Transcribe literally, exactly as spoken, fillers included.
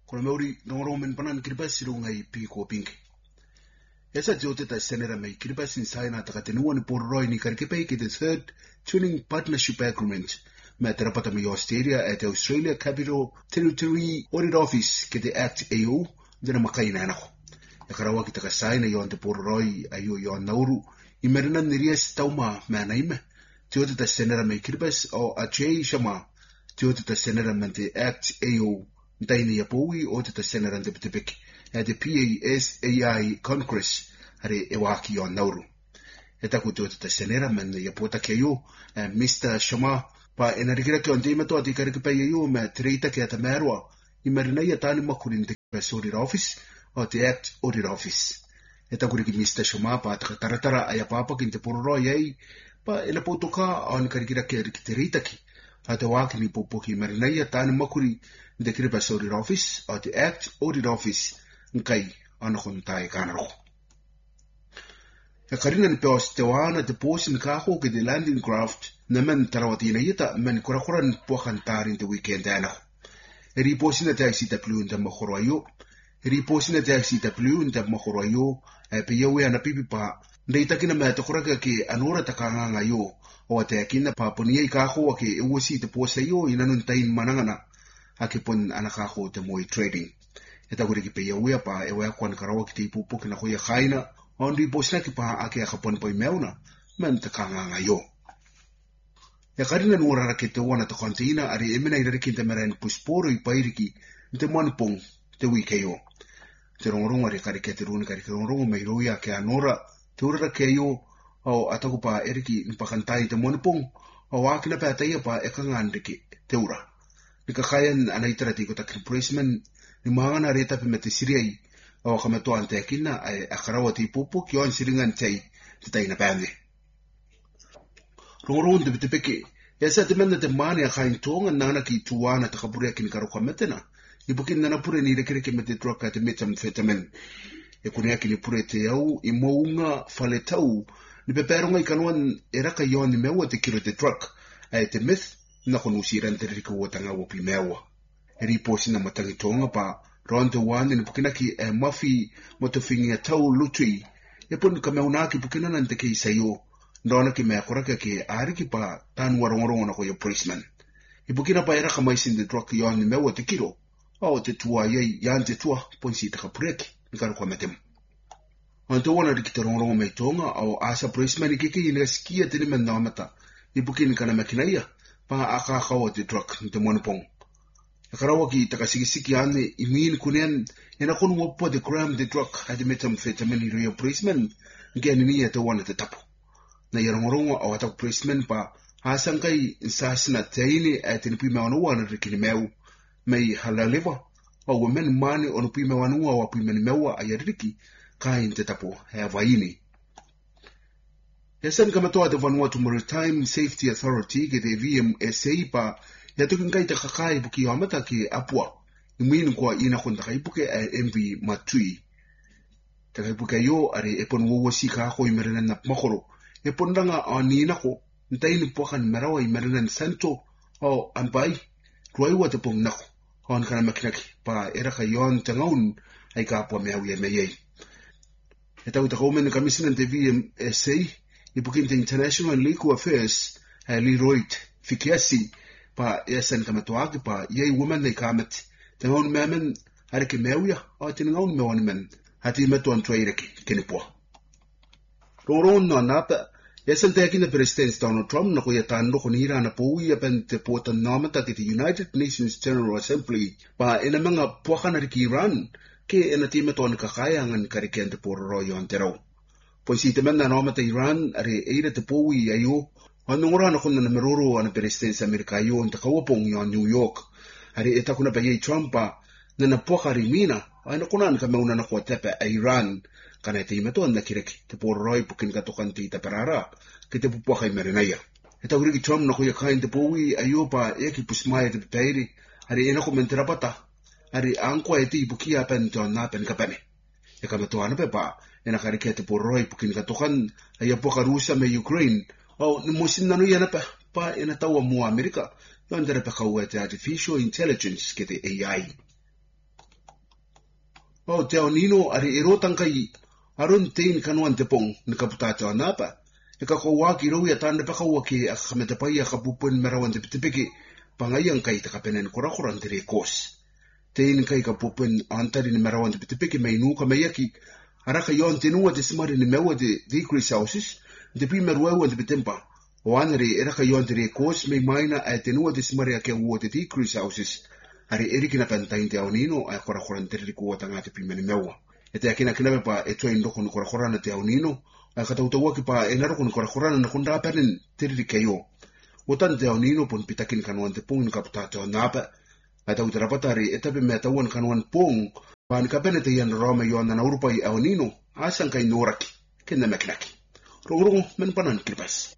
Kuna meuri nongoro men panan kiribasi rungai pi ko pinki. Esa jote ta senera mai kiribasi saina takatenua ni porroi ni karkipai ki the third tuning partnership agreement. Me terapata mi Australia at the Australia Capital Territory Audit Office ki the Act A O dina makaina anako. E karawa ki taka saina yon te porroi ayo yon nauru i merina nirias tauma me anaime. Jote ta senera mai kiribasi o a jay shama. Jote ta senera mente Act A O Daini Yapoi o te senera de Pitipik at the P A S A I Congress hare ewaki on nauru. E taku te senera men yapota keyo Mister Shama pa enarikira ke on teima to ati karika yo me treita ke ata merwa i marina ya tani makurin te audit office o te Act Audit Office. E taku riki Mister Shama pa taratara aya papa kinte pororo yei pa ela potoka on karikira ke riki treita ki ata waki ni popoki marina ya tani makuri the Kiribati Audit Office or the Act Audit Office nkai ana kontai kanaro. E karina ni peos te wana te posi ni kako ke the landing craft na men tarawati na yita men kurakuran po kantarin te weekend ana. E ri posi na te I C W nta makoro ayo. E ri posi na te I C W nta makoro ayo e pe yewe ana pipi pa ndeita kina me te kuraka ke anora takanga ayo o te kina pa poni e kako ke e wosi te posi ayo inanun tain manangana. Ake pon anakako te moi trading. E taku riki pe iawea pa e wea kwan karawa ki te ipupu ki na koia khaina, ondi posina ki pa ake aka pon poi meuna, men te kanganga yo. E karina nuorara ke te wana te konteina, ari emena irari ki te merain pusporo i pairiki, te manipong te wike yo. Te rongorongo ari kari ke te runi kari ke rongorongo mei roia ke anora, te urara ke yo, au ataku pa eriki nipakantai te manipong, au akina pa ataia pa e kangandiki te ura. Ni kakayan anaitara tiko ta replacement ni mahangana reta pe mete siriai o kamato ante akina ai akarawa ti popo ki on siringan tai te taina pande. Rongoron te bitepeke esa te menda te mane a kain tonga nana ki tuana ta kapure kini karoka metena. Ni bukin nana pure ni rekere ke mete troka te metamfetamin. E kune akini pure te au i mounga fale tau ni peperonga i kanuan e raka yon ni mewa te kiro te truck ai te myth na kono usiran te riko o tanga wopi mewa. E riposi na matangi tonga pa ronde wane ni pukina ki e mafi motofingi a tau lutui. E pon ka meuna ki pukina nante ke isayo. Ndona ki mea koraka ki ariki pa tanu warongorongo na koyo policeman. I pukina pa era ka maisin de truck yon ni mewa te kiro. O te tua yei yan te tua ponsi te ka pureki. Ni karo kwa metemu. Anto wana riki te rongorongo mei tonga o asa policeman i kiki ina skia te ni men namata. I pukina kana makina ia. Pa aka kawa te truck te monopong. E karawa ki takasigisiki ane i miin kunen e na konu wapo te gram te truck hadi metamfetamin i rio policeman nke anini te wana te tapo. Na yarongorongo au ataku policeman pa hasankai insasina teini e te nipi mewanua na rikini meu mei halalewa au wamen mani o nipi mewanua wa pi meni mewa ayariki kain te tapo hea vaini. Yasan kamatoa te Vanuatu Maritime Safety Authority ke te V M S A pa ya tukin kai te kakai puki o amata ke apua. I mwini kwa ina kon takaipuke e M V Matui. Takaipuke yo are e pon wawasi ka ako i merena na makoro. E pon ranga o nina ko ntaini puakan merawa i merena na santo o ampai. Ruaiwa te pong nako. Hoan kana makinaki pa eraka yon tangaun ay ka apua meawi e meyei. E tau takaumen kamisinan te V M S A i pukin te International Legal Affairs uh, Leroy Fikiasi pa yasan kamatoaki pa yei woman nei kamet te ngaun meamen harike mewia o te ngaun mewan men hati meto an tuaireki kinipua. Roron no napa yasan te akina President Donald Trump na kuya tando kunira na pui apen te pota namata ki te United Nations General Assembly pa ina mga puakan hariki Iran ke ina ti meto an kakayangan kariken te pororo yon te rau. Pois i te mena na omata Iran, are eira te poui ayo, anongora na kuna na meroro ana Presidents Amerika ayo ang takawapong yon New York. Are e takuna pa yei Trumpa na napoka rimina, ay nakuna na kameuna na kuwa tepe a Iran, kana ite imetoan na kireki, te pororoi pukin katokan ti taparara, ki te pupua kay merinaya. E takuriki Trump na kuya kain te poui ayo pa eki pusmaya te pitairi, are e na kumenterapata, are angkwa iti ipukia pen te onapen kapane. E kamatoana pe pa, e nakarike te poroi pukin katokan ay apoka Rusa me Ukraine o musin nanu yana pa pa e na tawa mo Amerika yon dere pa kawa te artificial intelligence ke te A I. O te au nino ari erotan kai aron tein kanuan te pong ni kaputata napa. E ka ko waki rau ya tanda paka waki a kametapai a kapupun merawan te pitipiki pangayang kai te kapenen korakoran te rekos. Tein kai kapupun antari ni merawan te pitipiki mai nuka mai aki araka yon tenua te simari ni mewa te decrease houses te pi meruewa te pitempa. O anari eraka yon te rekos mai maina a tenua te simari a ke ua te decrease houses. Ari eriki na pentain te au nino a korakoran te rikua tanga te pi meni mewa. E te akina kinawe pa e toi ndoko ni korakorana te au nino a katautaua ki pa e naroko ni korakorana na kunda apenen te rikeio. O tan te au nino pon pitakin kanuan te pung ni kaputata o napa. A tau te rapatari e tape mea tauan kanuan pung pa ni kapene te ian roma i oana na urupai au nino asan kai noraki kena mekinaki. Rongo men panan kirpas.